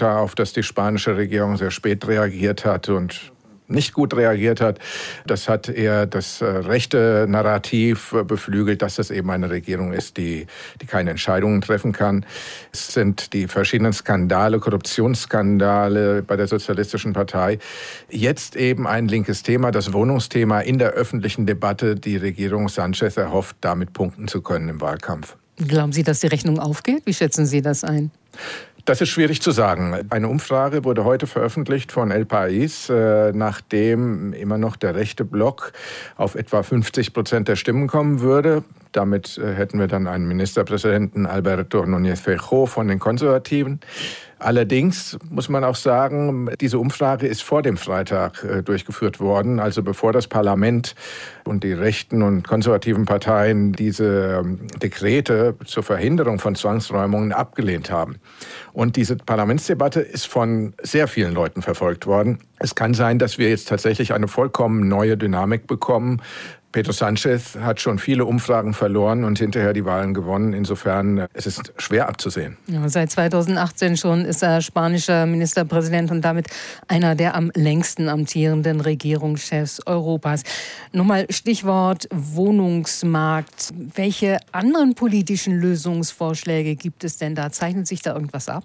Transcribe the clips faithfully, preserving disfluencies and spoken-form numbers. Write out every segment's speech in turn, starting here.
darauf, dass die spanische Regierung sehr spät reagiert hat und nicht gut reagiert hat. Das hat eher das rechte Narrativ beflügelt, dass das eben eine Regierung ist, die, die keine Entscheidungen treffen kann. Es sind die verschiedenen Skandale, Korruptionsskandale bei der Sozialistischen Partei. Jetzt eben ein linkes Thema, das Wohnungsthema in der öffentlichen Debatte. Die Regierung Sánchez erhofft, damit punkten zu können im Wahlkampf. Glauben Sie, dass die Rechnung aufgeht? Wie schätzen Sie das ein? Das ist schwierig zu sagen. Eine Umfrage wurde heute veröffentlicht von El País, äh, nachdem immer noch der rechte Block auf etwa fünfzig Prozent der Stimmen kommen würde. Damit äh, hätten wir dann einen Ministerpräsidenten, Alberto Núñez Feijóo von den Konservativen. Allerdings muss man auch sagen, diese Umfrage ist vor dem Freitag äh, durchgeführt worden, also bevor das Parlament und die rechten und konservativen Parteien diese ähm, Dekrete zur Verhinderung von Zwangsräumungen abgelehnt haben. Und diese Parlamentsdebatte ist von sehr vielen Leuten verfolgt worden. Es kann sein, dass wir jetzt tatsächlich eine vollkommen neue Dynamik bekommen. Pedro Sánchez hat schon viele Umfragen verloren und hinterher die Wahlen gewonnen. Insofern, es ist schwer abzusehen. Ja, seit zweitausendachtzehn schon ist er spanischer Ministerpräsident und damit einer der am längsten amtierenden Regierungschefs Europas. Nochmal Stichwort Wohnungsmarkt. Welche anderen politischen Lösungsvorschläge gibt es denn da? Zeichnet sich da irgendwas ab?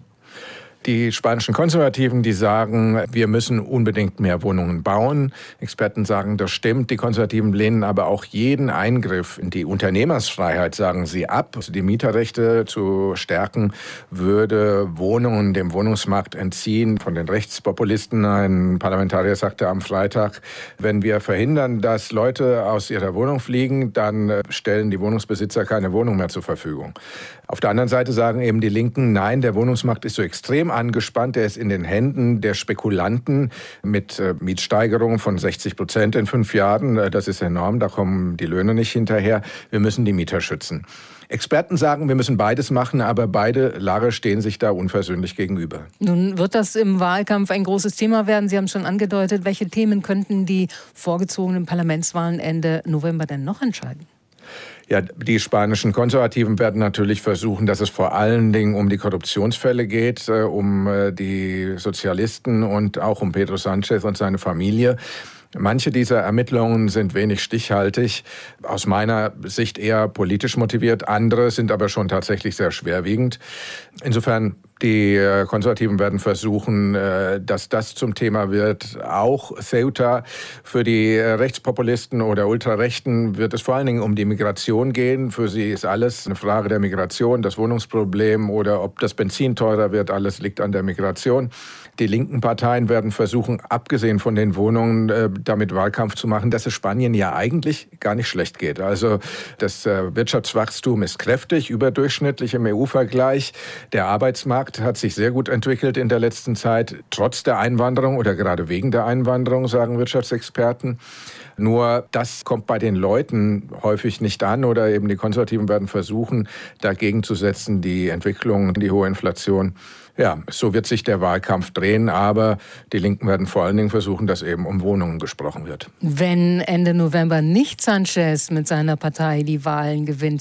Die spanischen Konservativen, die sagen, wir müssen unbedingt mehr Wohnungen bauen. Experten sagen, das stimmt. Die Konservativen lehnen aber auch jeden Eingriff in die Unternehmersfreiheit, sagen sie, ab. Also die Mieterrechte zu stärken, würde Wohnungen dem Wohnungsmarkt entziehen. Von den Rechtspopulisten, ein Parlamentarier sagte am Freitag, wenn wir verhindern, dass Leute aus ihrer Wohnung fliegen, dann stellen die Wohnungsbesitzer keine Wohnung mehr zur Verfügung. Auf der anderen Seite sagen eben die Linken, nein, der Wohnungsmarkt ist so extrem angespannt, er ist in den Händen der Spekulanten mit äh, Mietsteigerungen von sechzig Prozent in fünf Jahren. Äh, das ist enorm, da kommen die Löhne nicht hinterher. Wir müssen die Mieter schützen. Experten sagen, wir müssen beides machen, aber beide Lager stehen sich da unversöhnlich gegenüber. Nun wird das im Wahlkampf ein großes Thema werden. Sie haben es schon angedeutet. Welche Themen könnten die vorgezogenen Parlamentswahlen Ende November denn noch entscheiden? Ja, die spanischen Konservativen werden natürlich versuchen, dass es vor allen Dingen um die Korruptionsfälle geht, äh, um äh, die Sozialisten und auch um Pedro Sánchez und seine Familie. Manche dieser Ermittlungen sind wenig stichhaltig, aus meiner Sicht eher politisch motiviert. Andere sind aber schon tatsächlich sehr schwerwiegend. Insofern, die Konservativen werden versuchen, dass das zum Thema wird. Auch Ceuta. Für die Rechtspopulisten oder Ultrarechten wird es vor allen Dingen um die Migration gehen. Für sie ist alles eine Frage der Migration, das Wohnungsproblem oder ob das Benzin teurer wird. Alles liegt an der Migration. Die linken Parteien werden versuchen, abgesehen von den Wohnungen, äh, damit Wahlkampf zu machen, dass es Spanien ja eigentlich gar nicht schlecht geht. Also das äh, Wirtschaftswachstum ist kräftig, überdurchschnittlich im E U-Vergleich. Der Arbeitsmarkt hat sich sehr gut entwickelt in der letzten Zeit, trotz der Einwanderung oder gerade wegen der Einwanderung, sagen Wirtschaftsexperten. Nur das kommt bei den Leuten häufig nicht an oder eben die Konservativen werden versuchen, dagegen zu setzen, die Entwicklung, die hohe Inflation. Ja, so wird sich der Wahlkampf drehen, aber die Linken werden vor allen Dingen versuchen, dass eben um Wohnungen gesprochen wird. Wenn Ende November nicht Sánchez mit seiner Partei die Wahlen gewinnt,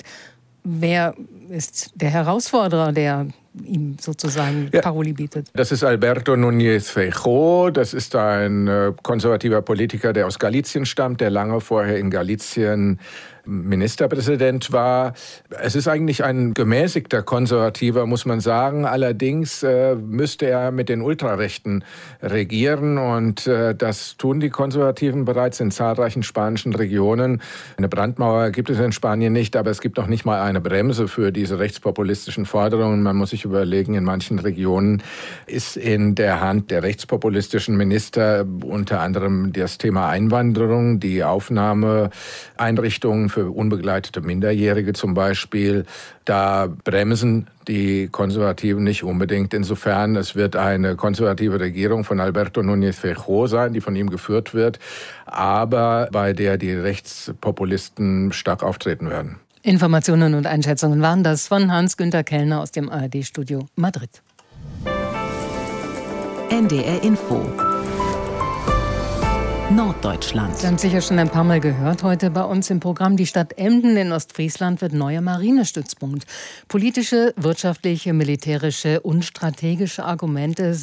wer ist der Herausforderer, der ihm sozusagen ja, Paroli bietet? Das ist Alberto Núñez Feijóo. Das ist ein äh, konservativer Politiker, der aus Galicien stammt, der lange vorher in Galicien Ministerpräsident war. Es ist eigentlich ein gemäßigter Konservativer, muss man sagen. Allerdings äh, müsste er mit den Ultrarechten regieren und äh, das tun die Konservativen bereits in zahlreichen spanischen Regionen. Eine Brandmauer gibt es in Spanien nicht, aber es gibt noch nicht mal eine Bremse für diese rechtspopulistischen Forderungen. Man muss sich überlegen, in manchen Regionen ist in der Hand der rechtspopulistischen Minister unter anderem das Thema Einwanderung, die Aufnahmeeinrichtungen für unbegleitete Minderjährige zum Beispiel. Da bremsen die Konservativen nicht unbedingt. Insofern, es wird eine konservative Regierung von Alberto Núñez Feijóo sein, die von ihm geführt wird, aber bei der die Rechtspopulisten stark auftreten werden. Informationen und Einschätzungen waren das von Hans-Günter Kellner aus dem A R D-Studio Madrid. N D R Info Norddeutschland. Sie haben sicher schon ein paar Mal gehört heute bei uns im Programm. Die Stadt Emden in Ostfriesland wird neuer Marinestützpunkt. Politische, wirtschaftliche, militärische und strategische Argumente